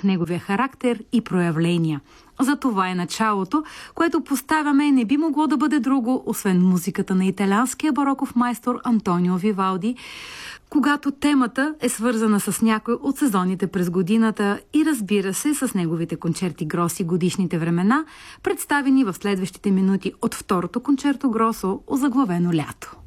неговия характер и проявления. За това е началото, което поставяме, не би могло да бъде друго, освен музиката на италианския бароков майстор Антонио Вивалди, когато темата е свързана с някой от сезоните през годината и, разбира се, с неговите концерти гроси годишните времена, представени в следващите минути от второто концерто гросо, озаглавено Лято.